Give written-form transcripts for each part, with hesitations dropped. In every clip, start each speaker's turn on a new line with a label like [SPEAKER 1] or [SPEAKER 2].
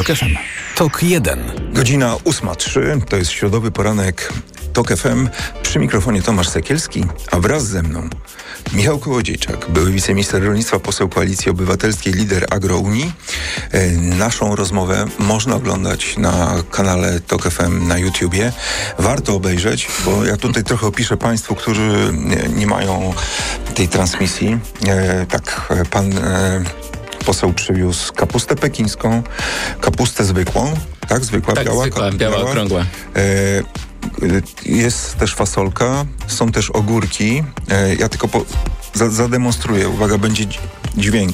[SPEAKER 1] TOK FM. TOK 1.
[SPEAKER 2] Godzina 8:03, to jest środowy poranek TOK FM. Przy mikrofonie Tomasz Sekielski, a wraz ze mną Michał Kołodziejczak, były wiceminister rolnictwa, poseł Koalicji Obywatelskiej, lider Agrounii. Naszą rozmowę można oglądać na kanale TOK FM na YouTubie. Warto obejrzeć, bo ja tutaj trochę opiszę Państwu, którzy nie mają tej transmisji. Pan poseł przywiózł kapustę pekińską, kapustę zwykłą, tak? Zwykła,
[SPEAKER 3] tak,
[SPEAKER 2] biała,
[SPEAKER 3] biała, okrągła.
[SPEAKER 2] Jest też fasolka, są też ogórki. Ja tylko zademonstruję. Uwaga, będzie dźwięk.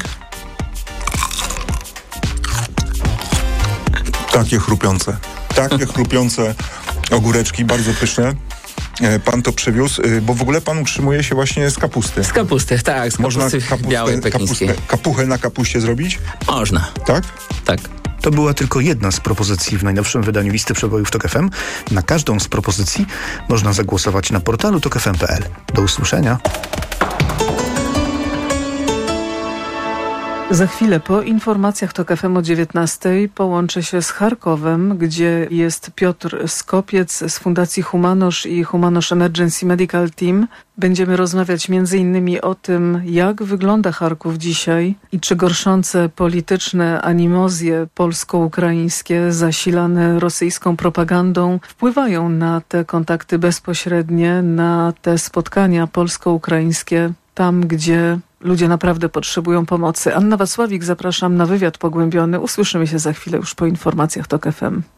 [SPEAKER 2] Takie chrupiące ogóreczki, bardzo pyszne. Pan to przywiózł, bo w ogóle pan utrzymuje się właśnie z kapusty.
[SPEAKER 3] Z kapusty, tak, z kapusty białej pekińskiej.
[SPEAKER 2] Kapuchę na kapuście zrobić?
[SPEAKER 3] Można.
[SPEAKER 2] Tak?
[SPEAKER 3] Tak.
[SPEAKER 1] To była tylko jedna z propozycji w najnowszym wydaniu listy przebojów TOK FM. Na każdą z propozycji można zagłosować na portalu tokfm.pl. Do usłyszenia.
[SPEAKER 4] Za chwilę po informacjach TOK FM o 19:00 połączę się z Charkowem, gdzie jest Piotr Skopiec z Fundacji Humanosz i Humanosz Emergency Medical Team. Będziemy rozmawiać m.in. o tym, jak wygląda Charków dzisiaj i czy gorszące polityczne animozje polsko-ukraińskie zasilane rosyjską propagandą wpływają na te kontakty bezpośrednie, na te spotkania polsko-ukraińskie tam, gdzie ludzie naprawdę potrzebują pomocy. Anna Wacławik, zapraszam na wywiad pogłębiony. Usłyszymy się za chwilę już po informacjach TOK FM.